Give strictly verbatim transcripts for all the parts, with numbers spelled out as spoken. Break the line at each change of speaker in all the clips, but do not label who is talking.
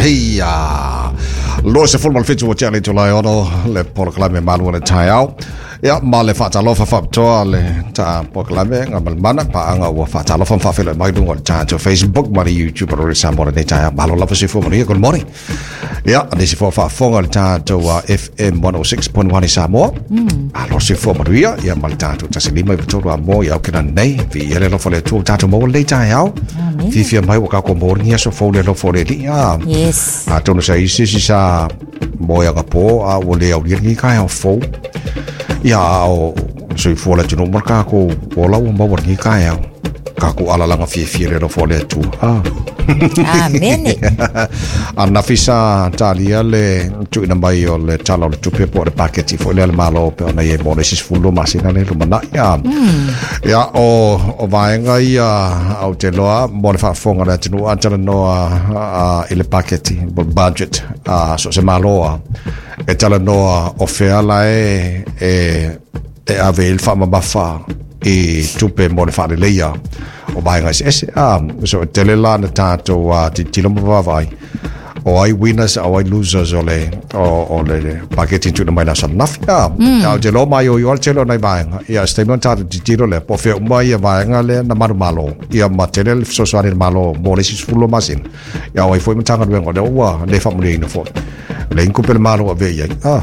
Hey, uh, lo se full mal fitu o tiang le tulai ono le poroklame malu le tai au. Ya ma le fa talo fa fa to le ta poroklame ngamal mana pa anga wa fa talo fa fa le mai dungo ta to Facebook mari YouTube ro sa mo le tai malu la fa se fu mari good morning. Ya de se fu fa fonga ta to F M one oh six point one sa mo. A lo se fu mari ya ya mal ta to ta se lima to ro mo ya kena nei vi ele lo fa le to ta to mo le tai au. Vi fi mai wa ka ko mo ni so fo le lo fo le ya.
Yes.
A tono sa isi si sa moya ka po a o le au ni ka au fo. Ya o so i fo la tino marka ko o la o mo ni ka au. Ka ko ala langa fi fi le lo fo le tu. Ah.
Amen.
Ana fisa talia le tu ina mai o le talo le tupe po le paketi fo le malo pe ona ye mo le sis fulo masina le lo mana ya. Ya o o vaenga ia au te loa mo le fa fonga le tino antala no a ile paketi budget a so se malo e tala no o fea la e e e ave il fa mabafa e tupe mo le fa le leia o vaenga se a so tele la na tato a ti tilo mo vai o ai winners o ai losers o le o o le paketi tu na mai na san nafia au te lo mai o yo te lo nai vaenga ia statement tato ti tiro le po fe mai ia vaenga le na maru malo ia material so so ari malo mo le sis fulo masin ia o ai foi mtanga do ngo le wa le fa mo le no fo le incupe malo a veia ah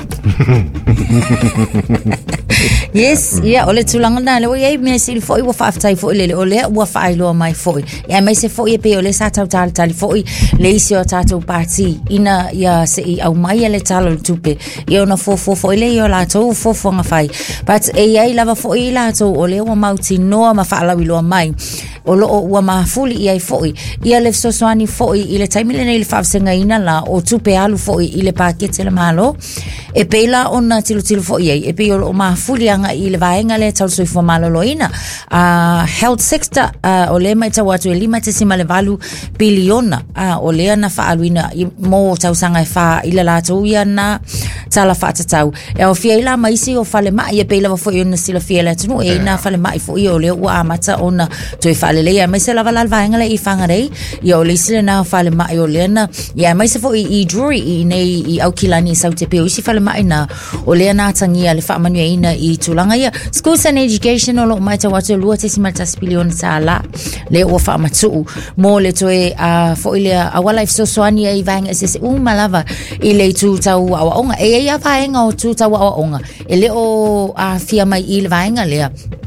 Yes, yeah, ole tulanga na le o ye me sil foi wa fa tai foi le ole wa fa lo mai foi. Ya mai se foi pe ole sa tau tal tal foi le isi o tato party ina ya se i au mai le talo tupe. Ia na fo fo foi le yo la to fo fo nga fai. But e ai lava foi la to ole wa mauti no ma fa la wi lo mai. O lo wa ma fuli ia foi. Ia le so soani foi ile time le le fa senga ina la o tupe alu foi ile pakete le malo. E pe la ona tilu tilu foi e pe o ma fuli anga i le vaenga le tau sui fo maloloina a uh, health sector uh, o le mai tau atu e lima te sima le valu biliona uh, o le ana wha aluina mo tau sanga e wha ila la tau ia na tala wha tatau e o fia ila maisi o whale mai e peila wa fo i ona sila fia le tunu e na whale mai fo i o le ua amata ona to i whale leia mai se lava lal vaenga le i whangarei i o le sila na whale mai o le ana ia mai se fo i i drury i nei i au kilani sau te peo isi whale mai na o le ana tangia le wha manua ina i tulanga ia schools and education o lo mai te watu lua te simata spilion sa la le o fa matu mo le toe a fo ile a wala if so soani ai vang ss u malava ile tu tau a onga e ia vaenga o tu tau a onga ele o a fia mai ile vaenga le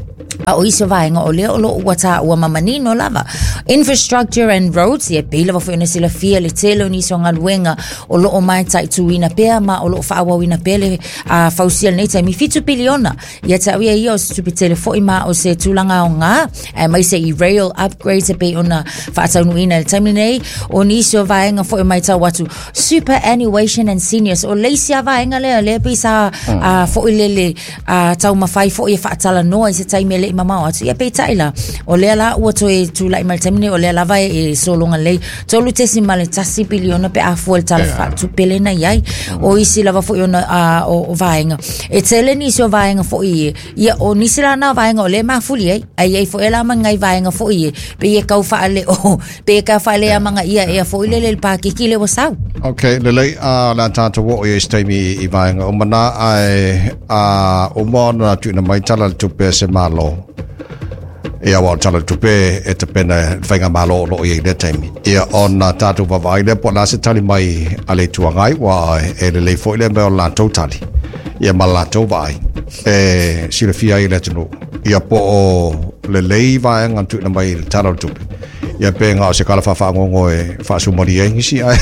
a o iso vaenga o le o lo wata ua mamanino lava infrastructure and roads ia pila fo ina sila fia le telo ni so ngaluenga o lo o mai tai tu ina pea ma o lo fa wa ina pele a fausial nei tai mi fitu biliona ia ta ia ia o tu pitele fo ima o se tulanga o nga e mai se i rail upgrades pe ona fa ta nu ina le time nei o ni so vaenga fo mai ta watu superannuation and seniors o le sia vaenga le le pisa a fo ile le a tau mafai fo ia fa tala no se tai me mama atu ia peitaila o le ala o to e tu lai maltemine o le ala vai e solonga lei tolu tesi male tasi biliona pe a fuel tal fa tu pelena yai o isi lava fo ona a o vaenga e tele ni so vaenga fo i ia o ni sila na vaenga o le ma fuli ai ai ai fo ela mangai vaenga fo i pe ia kau fa le o pe ka fa le manga ia ia fo ile le pa ki le wasau
okay le le a la tata wo e stemi i vaenga o mana ai a o mona tu na mai tala tu pe se malo ia wa tala tupe e te pena whainga malo lo i le taimi. Ia ona tātou wawai le po la se tali mai ale tuangai wa e le lei fo i le meo la tau tali. Ia ma la tau vai e sila fia i le tunu. Ia po o le lei vai ngantu na mai tala tupe. Ia pe ngā o se kala whawhangongo e whaasumari e ngisi ai.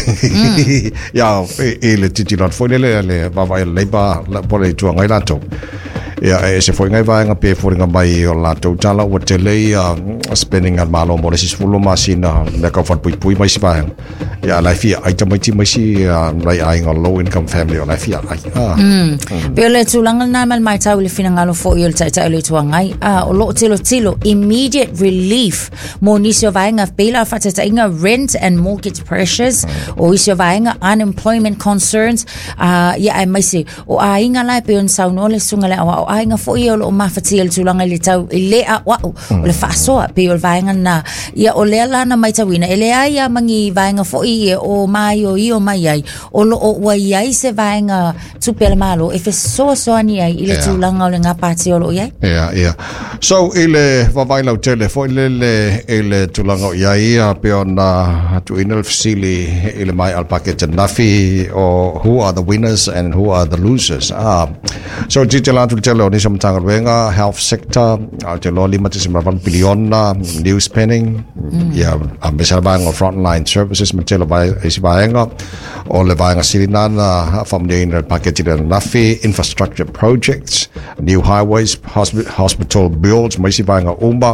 Ia e le titilan fo i le le wawai le leipa po le tuangai la tau. Ia e se foi ngai vaenga pe foringa mai o la tau tala o te lei spending al malo mo le sis fulo masina le ka fat pui pui mai si vaenga ia la fia ai tamai ti mai si lai ai ngā low income family o la fia ai ah
pe le tulanga na mal mai tau le fina ngalo fo i le tai tai le tuangai ah o lo tilo tilo immediate relief mo nisio vaenga pela fata inga rent and mortgage pressures o isio vaenga unemployment concerns ah ia ai mai si o a inga lai pe on saunole sunga le o ai nga fo ia lo mafati le tulanga le tau le a wa o le faso pe o vainga na ia o le la na mai tawina ele ai a mangi vainga fo ia o mai o io mai ai o lo o wa ia se vainga tu pele malo e fe so so ani ai ile tulanga le nga pati o lo ia
yeah yeah so ile va vai la tele fo ile le ile tulanga ia ia pe ona tu inel fsili ile mai al package nafi or who are the winners and who are the losers ah so titela tu tele oni som tanga wenga health sector al telo lima one billion new spending yeah am besabang of frontline services matelo vai isibaenga o le vainga silinana from the inner package nafi infrastructure projects new highways hospital, hospital builds maisi vainga umba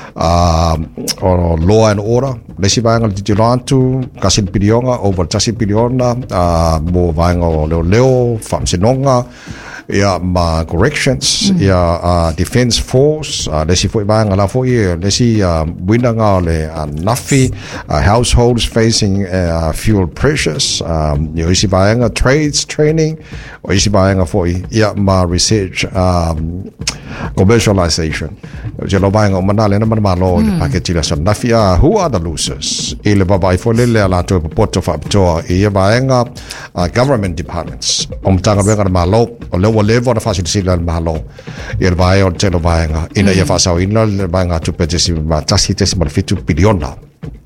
uh, or law and order maisi vainga titilantu kasin pilionga over tasin piliona uh, mo vainga leo leo fam sinonga ya ma corrections mm. ya uh, defense force uh, lesi foi banga la foi lesi uh, winanga le uh, nafi uh, households facing uh, fuel pressures um yo isi banga trades training o isi banga foi ya ma research um commercialization je lo banga manale na malo mm. package la son nafi uh, who are the losers ile baba foi le la to porto fa to e banga uh, government departments om tanga benga malo o level of facility la malo il vai o telo vaenga ina ia fa sau ina le vaenga tu petesi ma tasite se malfitu biliona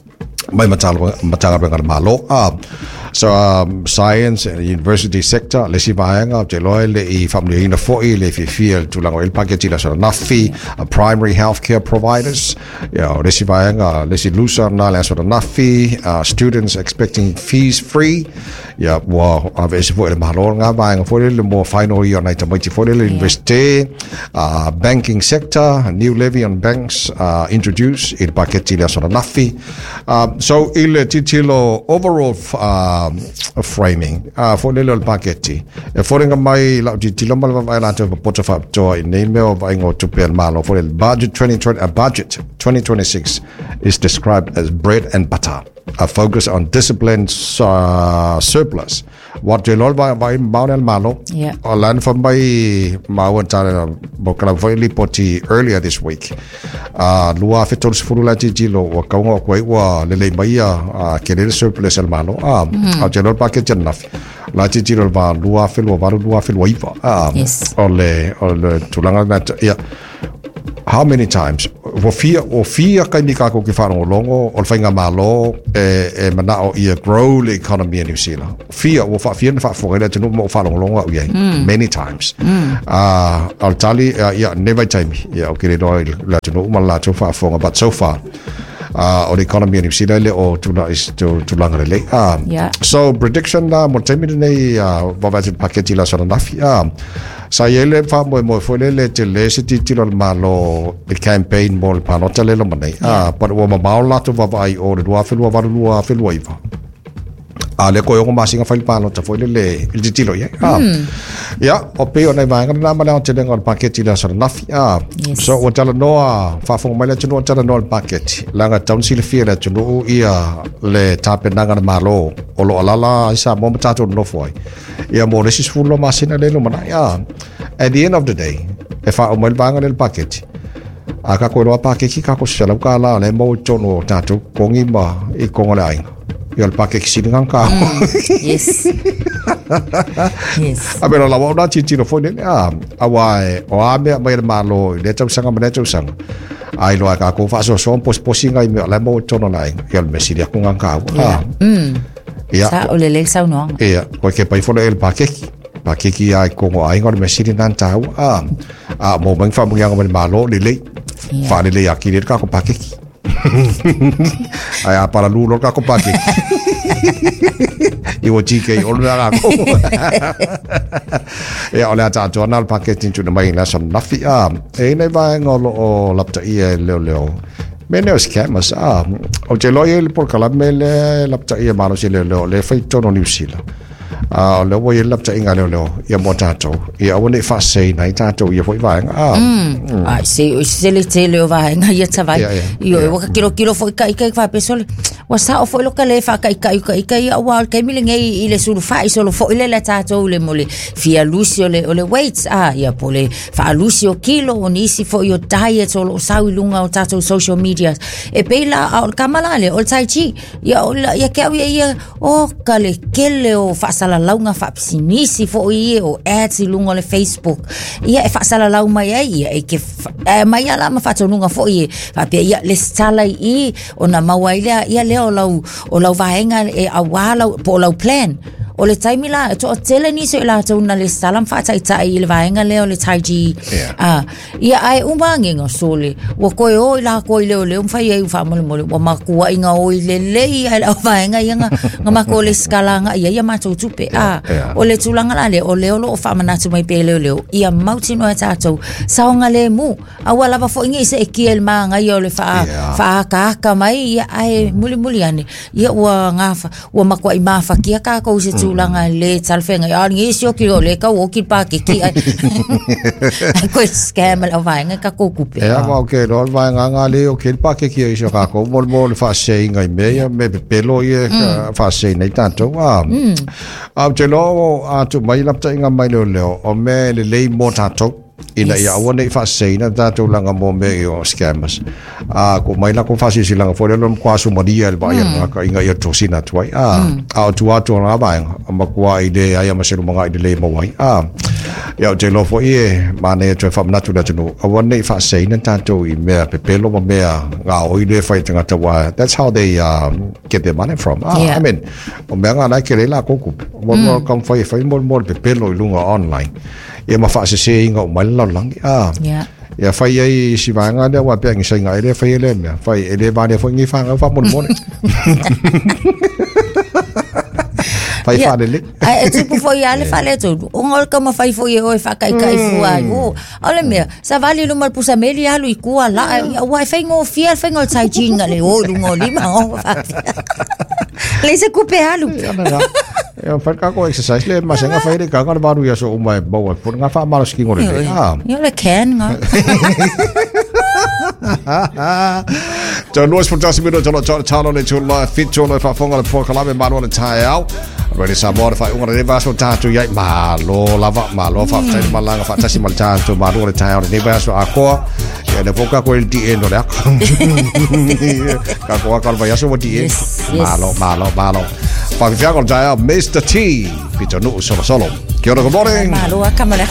mai matalo matanga benga malo ah so um, science and university sector le si vaenga te loile I family ina foi le fi fiel tu lango il package la so nafi uh, primary healthcare providers ya le si vaenga le si lusa na la so nafi uh, students expecting fees free ya wa avesi foi le malo nga vaenga foi le mo final year na tamiti foi le university uh, banking sector new levy on banks uh, introduce il package la so nafi uh, so il titolo overall uh, framing uh, for the little package e for nga mai la di tiloma vai la to portfolio to in email vai ngo to per malo for the budget twenty twenty a budget twenty twenty-six is described as bread and butter a focus on disciplined uh, surplus what the lord by by maunel malo
yeah
or land from by mawanta bokala foi poti earlier this week uh lua fetols furula tilo wa kaunga ko wa lele mai a kele surplus el malo ah a the lord package enough la tilo va lua felo va lua felo iva ah ole ole tulanga that yeah how many times wo fia o fia kai ni ka ko ki fa longo o fainga malo e e mana o ia grow the economy in New Zealand fia wo fa fia fa fo ele tunu mo fa longo o ye many times ah al tali ya never time ya o kire do la tunu ma la to fa fo but so far uh, or the economy in New Zealand or to is to to longer le um
yeah.
So prediction na mo time ni uh va package la so na fia sa yele fa mo mo fo le le te le city ti lo malo the campaign ball pa no tele lo mane ah but wo ma ba la to va vai o do fa lo va lo fa lo iva ale ko yo ma singa fa pa no ta fo le le il ti lo ye ah ya o pe o na ba ngana ma la te le ngol package la so na fia so o tala no fa fo ma le no tala no package la nga town sil fia la no ia le tape na ngana malo o lo la la isa mo ta to no foi ia mo le sis fulo ma sina le lo mana ya at the end of the day if I umal banga el package aka ko ro package ka ko sala ka la le mo chono ta to kongi ma I kongo la ai el package singang ka
yes yes
abela la wa ti ti ro fo le a awai o a me me malo le tau sanga me tau sanga ai lo ka ko fa so so pos posinga I me la mo chono la ai el me siria ko ngang ka ah
mm ya sa o le le sa no
ya ko ke pai fo le el package package ai ko ai ngor me siria nan tau ah a mo bang fa mo yang me malo le le fa le le akire ka ko package ai a para lulo ka ko package Iwo chike o la ko e ole ta journal package tu na mai la son na fi a e nei va ngolo o lapta I le le mene o scammers ah o te loye por kala mele lapta I malo si le le fai tono New Zealand a le wo ye lap cha inga le le ia mo tato ia o ne fa sei nai tato ia foi vai ah
ai se se le te le vai nga ia ta vai io o ka kilo kilo foi kai kai fa pesole wa sa o foi lo ka le fa kai kai kai kai wa kai mi le ngai i le sulu fa i solo foi le la tato le mole fia lucio le o le weights ah ia pole fa lucio kilo o nisi foi o diet o lo sa lunga o tato social media e pela o kamala le o tai chi ia o ia ke ia o ka le kele o fa sala launga fa sinisi foi o ads lunga le Facebook ia e fa sala lau mai ia e ke mai ala ma fa tonunga foi fa pe ia le sala i ona mawaila ia le o lau o lau vaenga e awala po lau plan o le taimi la to tele ni so la to na le salam fa tai tai le vaenga le o le tai ji ah ia ai umangi ngo sole wo ko o la ko le le um fa ia fa mo mo wo ma ku inga o le le ai la vaenga ia nga nga ko le skala nga ia ia ma to tupe ah o le tulanga la le o le o fa mana tu mai pe le le ia mauti no ta to saunga le mu awala va fo ngi se kiel ma nga ia le fa fa ka ka mai ia ai muli muli ani ia wa nga fa wa ma ko i ma fa kia ka ko se langa le talfenga ya ngi sio ki le ka o ki pa ki ki ko scam la vai nga ka ko kupe
ya ma ke ro vai nga nga le o ki pa ki ki sio ka ko mol mol fa sei nga me ya me pelo ye fa sei nei tanto wa a te lo a tu mai lap ta nga mai le o me le le mo tanto ina ia wona fa sei na tanto langa mo me o scammers a ko mai la ko fa si langa fo le kwa su modia le ba ya ka inga ia to sina tuai a a tu a to na ba ma kwa ide ai ma se lu manga ide le mo wai a ya te lo fo ie ma ne to fa na tu na tu a wona fa sei na tanto i me pe pelo mo me nga o ide fa tanga ta wa that's how they um, get their money from ah, yeah. I mean o me nga na ke le la ko ku mo mo kam fa fa mo mo pe pelo lunga online ia ma fa se se inga o mai la lang ah
yeah
ya fa ye si va nga de wa pe ngi sai nga ile fa ile me fa ile ba de fo ngi fa nga fa mo mo fa fa de le
ai tu fo ya le fa le to o ngol ka ma fa fo ye o fa kai kai fu ai o ole me sa vali lu mal pusa meli alu i ku la wa fa ngo fiel fa ngo tai jinga le o lu ngo li ma o fa le se coupe alu
eu fa ka ko exercise le ma se nga fa ide ka ka ba ru ya so o mai bo fo nga fa ma ski ngore ah
yo le ken nga
to nois por just minuto lo chalo le chulo fit chulo fa fonga le por kalame ma lo le tai au ready sa mo fa un re va so tatu ya ma lo lava ma lo fa tai ma la fa tasi mal tatu ma lo le tai au ne va so a ko ya de poca ko el di eno le ka ko ka va ya so di ma lo ma lo ma lo fa fi con tai au mister T pito no solo solo. Kia ora, good morning.
Ma lo a